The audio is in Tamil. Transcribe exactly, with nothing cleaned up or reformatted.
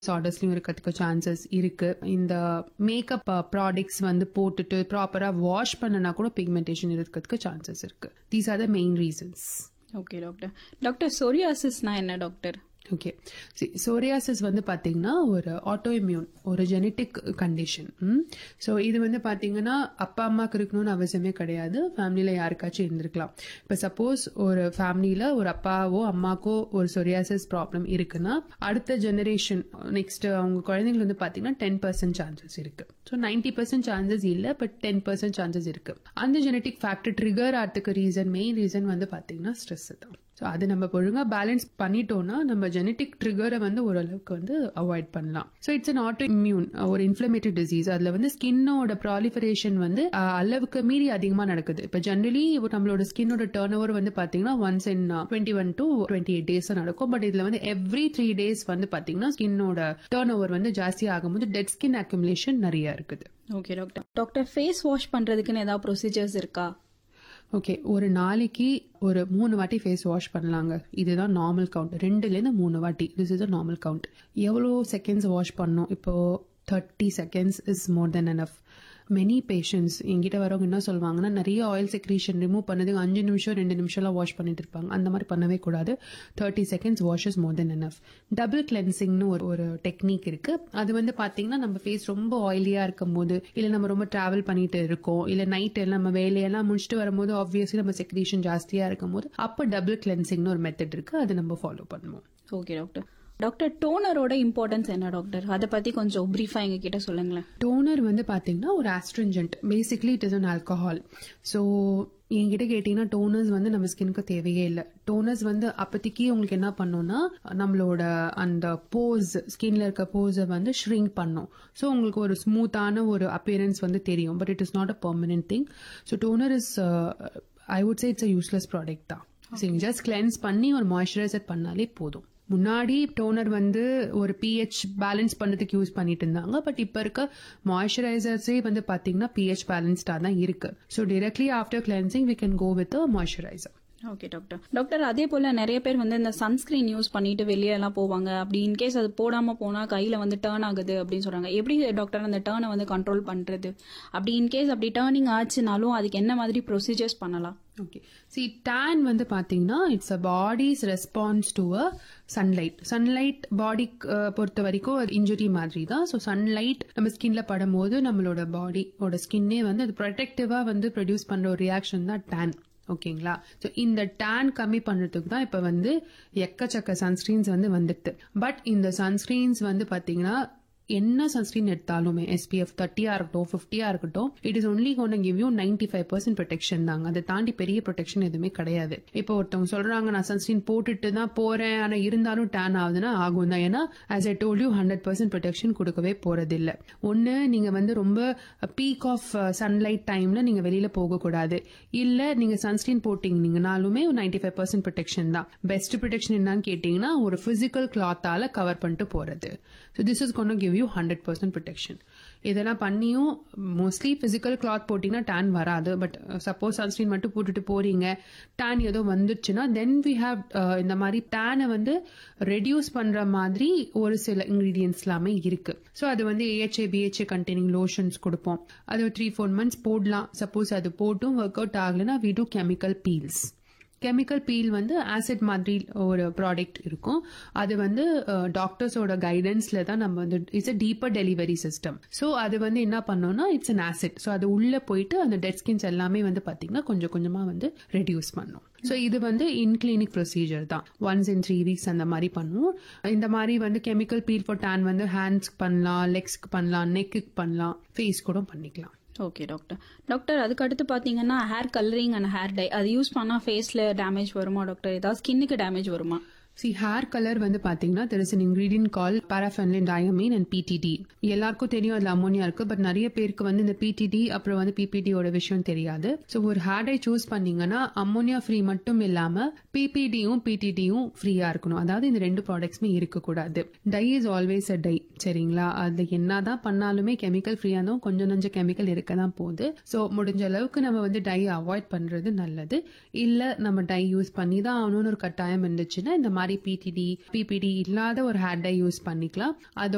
டிசார்டர்ஸ்லயும் இருக்கிறதுக்கு சான்சஸ் இருக்கு. இந்த மேக்கப் ப்ராடக்ட்ஸ் வந்து போட்டுட்டு ப்ராப்பரா வாஷ் பண்ணனா கூட பிக்மெண்டேஷன் இருக்கிறதுக்கு சான்சஸ் இருக்கு. These are the main reasons. Okay doctor. Doctor சொரியாசிஸ்னா என்ன டாக்டர்? ஓகே, சோரியாசிஸ் வந்து பாத்தீங்கன்னா ஒரு ஆட்டோ இம்யூன், ஒரு ஜெனட்டிக் கண்டிஷன். ஸோ இது வந்து பாத்தீங்கன்னா அப்பா அம்மாக்கு இருக்கணும்னு அவசியமே கிடையாது, ஃபேமிலியில யாருக்காச்சும் இருந்திருக்கலாம். இப்போ சப்போஸ் ஒரு ஃபேமிலியில ஒரு அப்பாவோ அம்மாக்கோ ஒரு சொரியாசிஸ் ப்ராப்ளம் இருக்குன்னா அடுத்த ஜெனரேஷன் நெக்ஸ்ட் அவங்க குழந்தைங்களுக்கு வந்து பாத்தீங்கன்னா டென் பர்சன்ட் சான்சஸ் இருக்கு. ஸோ நைன்டி பர்சன்ட் சான்சஸ் இல்ல, பட் டென் பர்சன்ட் சான்சஸ் இருக்கு. அந்த ஜெனட்டிக் ஃபேக்டர் ட்ரிகர் ஆகிறதுக்கு ரீசன், மெயின் ரீசன் வந்து பாத்தீங்கன்னா ஸ்ட்ரெஸ் தான். ஸோ அது நம்ம ஒழுங்கா பேலன்ஸ் பண்ணிட்டோம்னா நம்ம ஜெனட்டிக் ட்ரிகரை வந்து ஓரளவுக்கு வந்து அவாய்ட் பண்ணலாம். So it's an auto immune, ஒரு இன்ஃபிளமேட்டரி டிசீஸ். அதுல வந்து ஸ்கின்னோட ப்ராலிஃபரேஷன் வந்து அளவுக்கு மீறி அதிகமா நடக்குது. இப்போ ஜெனரலி நம்மளோட ஸ்கின்னோட டர்ன் ஓவர் வந்து பாத்தீங்கன்னா once in twenty one to twenty eight days நடக்கும். பட் இதுல வந்து எவ்ரி த்ரீ டேஸ் வந்து பாத்தீங்கன்னா ஸ்கின்னோட டர்ன் ஓவர் வந்து ஜாஸ்தி ஆகும்போது டெட் ஸ்கின் அக்யூமுலேஷன் நிறைய இருக்குது. Okay doctor. Doctor face wash பண்றதுக்குன்னு ஏதாவது ப்ரொசீஜர்ஸ் இருக்கா? ஓகே, ஒரு நாளைக்கு ஒரு மூணு வாட்டி ஃபேஸ் வாஷ் பண்ணலாங்க. இதுதான் நார்மல் கவுண்ட். ரெண்டுல இருந்து மூணு வாட்டி, this is a normal count. எவ்வளோ செகண்ட்ஸ் வாஷ் பண்ணணும்? இப்போ thirty seconds is more then enough. Many patients எங்கிட்ட வரவங்க என்ன சொல்லுவாங்கன்னா, நிறைய ஆயில் செக்ரீஷன் ரிமூவ் பண்ணது அஞ்சு நிமிஷம் ரெண்டு நிமிஷம்லாம் வாஷ் பண்ணிட்டு இருப்பாங்க. அந்த மாதிரி பண்ணவே கூடாது. Thirty seconds wash is more then enough. Double கிளென்சிங்னு ஒரு ஒரு டெக்னிக் இருக்கு. அது வந்து பாத்தீங்கன்னா நம்ம ஃபேஸ் ரொம்ப ஆயிலியா இருக்கும் போது, இல்ல நம்ம ரொம்ப டிராவல் பண்ணிட்டு இருக்கோம், இல்ல நைட் எல்லாம் நம்ம வேலையெல்லாம் முடிச்சுட்டு வரும்போது ஆப்வியஸ்லி நம்ம செக்ரீஷன் ஜாஸ்தியா இருக்கும் போது அப்ப டபுள் கிளென்சிங்னு ஒரு மெத்தட் இருக்கு. அது நம்ம ஃபாலோ பண்ணுவோம். Okay doctor. டாக்டர், டோனரோட இம்பார்ட்டன்ஸ் என்ன டாக்டர்? அதை பத்தி கொஞ்சம் பிரீஃபா எங்க கிட்ட சொல்லுங்களேன். டோனர் வந்து பாத்தீங்கன்னா ஒரு ஆஸ்ட்ரிஞ்சன்ட், basically it is an alcohol. So என்கிட்ட கேட்டீங்கன்னா டோனர்ஸ் வந்து நம்ம ஸ்கின்னுக்கு தேவையே இல்லை. டோனர்ஸ் வந்து அப்பத்திக்கு உங்களுக்கு என்ன பண்ணும்னா நம்மளோட அந்த போஸ், ஸ்கின்ல இருக்க போஸை வந்து ஷ்ரிங்க் பண்ணும். ஸோ உங்களுக்கு ஒரு ஸ்மூத்தான ஒரு அப்பியரன்ஸ் வந்து தெரியும். But it is not a permanent thing. So toner is, I would say it's a useless product தான். ஜஸ்ட் கிளென்ஸ் பண்ணி ஒரு மாய்ஸ்சரைசர் பண்ணாலே போதும். முன்னாடி டோனர் வந்து ஒரு பிஹெச் பேலன்ஸ் பண்ணதுக்கு யூஸ் பண்ணிட்டு இருந்தாங்க. பட் இப்ப இருக்க மாய்ஸ்சரைசர்ஸே வந்து பாத்தீங்கன்னா பிஹெச் பேலன்ஸ்டா தான் இருக்கு. So directly after cleansing we can go with moisturiser. Okay doctor. Doctor, அதே போல நிறைய பேர் வந்து இந்த சன்ஸ்கிரீன் யூஸ் பண்ணிட்டு வெளியே எல்லாம் போவாங்க. அப்படி இன்கேஸ் அது போடாம போனா கையில வந்து டர்ன் ஆகுது அப்படின்னு சொல்றாங்க. எப்படி டாக்டர் அந்த டர்னை வந்து கண்ட்ரோல் பண்றது? அப்படி இன்கேஸ் அப்படி டர்னிங் ஆச்சுனாலும் அதுக்கு என்ன மாதிரி ப்ரொசீஜர்ஸ் பண்ணலாம்? ஓகே, சி டேன் வந்து பாத்தீங்கன்னா it's a bodies response to a sunlight. Sunlight பாடி பொறுத்த வரைக்கும் இன்ஜுரி மாதிரி தான். ஸோ சன்லைட் நம்ம ஸ்கின்ல படும் போது நம்மளோட பாடியோட ஸ்கின்னே வந்து அது ப்ரொடெக்டிவா வந்து ப்ரொடியூஸ் பண்ற ஒரு ரியாக்ஷன் தான் டேன். ஓகேங்களா? சோ இந்த டேன் கம்மி பண்றதுக்கு தான் இப்ப வந்து எக்கச்சக்க சன்ஸ்கிரீன்ஸ் வந்து வந்துட்டு. பட் இந்த சன்ஸ்கிரீன்ஸ் வந்து பாத்தீங்கன்னா என்ன சன்ஸ்கிரீன் எடுத்தாலுமே எஸ்பிஎஃப் தேர்ட்டியா இருக்கட்டும் பிப்டியா இருக்கட்டும், it is only gonna give you ninety five percent protection தாங்க. அதை தாண்டி பெரிய ப்ரொடெக்ஷன் எதுவுமே கிடையாது. இப்போ ஒருத்தவங்க சொல்றாங்க நான் சன்ஸ்கிரீன் போட்டுட்டு தான் போறேன், ஆனா இருந்தாலும் டேன் ஆகுதுன்னா ஆகும் தான். ஏன்னா as I told you hundred percent protection கொடுக்கவே போறது இல்ல. ஒன்னு நீங்க வந்து ரொம்ப பீக் ஆஃப் சன்லைட் டைம்ல நீங்க வெளியில போக கூடாது. இல்ல நீங்க sunscreen போட்டீங்கன்னாலுமே ninety five percent protection தான். பெஸ்ட் ப்ரொடெக்ஷன் என்னன்னு கேட்டீங்கன்னா ஒரு பிசிக்கல் கிளாத்தால கவர் பண்ணிட்டு போறது. So this is gonna give you hundred percent protection. இதெல்லாம் பண்ணியும் மோஸ்ட்லி பிசிக்கல் கிளாத் போட்டீங்கன்னா டேன் வராது. பட் சப்போஸ் சன்ஸ்கிரீன் மட்டும் போட்டுட்டு போறீங்க, டேன் ஏதோ வந்துருச்சுன்னா தென் வி ஹாவ் இந்த மாதிரி டேனை வந்து ரெடியூஸ் பண்ற மாதிரி ஒரு சில இன்கிரீடியன்ஸ் எல்லாமே இருக்கு. ஸோ அது வந்து ஏஹெச்ஏ பிஹெச்ஏ கண்டெய்னிங் லோஷன்ஸ் கொடுப்போம். அது த்ரீ ஃபோர் மந்த்ஸ் போடலாம். சப்போஸ் அது போட்டும் ஒர்க் அவுட் ஆகலைன்னா we do chemical peels. Chemical feel வந்து ஆசிட் மாதிரி ஒரு ப்ராடக்ட் இருக்கும். அது வந்து டாக்டர்ஸோட கைடன்ஸ்ல தான் நம்ம வந்து it's a deeper delivery system. So அது வந்து என்ன பண்ணோம்னா இட்ஸ் அன் ஆசிட். ஸோ அது உள்ள போயிட்டு அந்த டெட் ஸ்கின்ஸ் எல்லாமே வந்து பாத்தீங்கன்னா கொஞ்சம் கொஞ்சமா வந்து ரெடியூஸ் பண்ணும். ஸோ இது வந்து இன் கிளினிக் ப்ரொசீஜர் தான். ஒன்ஸ் இன் த்ரீ வீக்ஸ் அந்த மாதிரி பண்ணுவோம். இந்த மாதிரி வந்து கெமிக்கல் பீல் ஃபார் டேன் வந்து ஹேண்ட்ஸ்க்கு பண்ணலாம், லெக்ஸ்க்கு பண்ணலாம், நெக்குக்கு பண்ணலாம், ஃபேஸ் கூட பண்ணிக்கலாம். Okay doctor. டாக்டர், அதுக்கு அடுத்து பாத்தீங்கன்னா hair colouring and hair dye, அது யூஸ் பண்ணா ஃபேஸ்ல டேமேஜ் வருமா டாக்டர்? ஏதாவது ஸ்கின்னுக்கு டேமேஜ் வருமா? சி ஹேர் கலர் வந்து பாத்தீங்கன்னா there is an ingredient called paraphenylene diamine and P T D. எல்லாருக்கும் தெரியும் அதுல அமோனியா இருக்கு. பட் நிறைய பேருக்கு வந்து இந்த P T D அப்புறம் வந்து P P D ஓட விஷயம் தெரியாது. சோ ஒரு ஹேர் டை சூஸ் பண்ணீங்கன்னா அமோனியா ஃப்ரீ மட்டும் இல்லாம P P D-யும் P T D-யும் ஃப்ரீயா இருக்கணும். அதாவது இந்த ரெண்டு ப்ராடக்ட்ஸுமே இருக்க கூடாது. Tie is always a tie, சரிங்களா? அது என்னதான் பண்ணாலுமே கெமிக்கல் ஃப்ரீயா இருந்தும் கொஞ்சம் நஞ்ச கெமிக்கல் இருக்க தான் போகுது. சோ முடிஞ்ச அளவுக்கு நம்ம வந்து டை அவாய்ட் பண்றது நல்லது. இல்ல நம்ம டை யூஸ் பண்ணி தான் ஆகணும்னு ஒரு கட்டாயம் இருந்துச்சுன்னா இந்த மாதிரி P T D P P D இல்லாத ஒரு ஹேர் டை யூஸ் பண்ணிக்கலாம். அது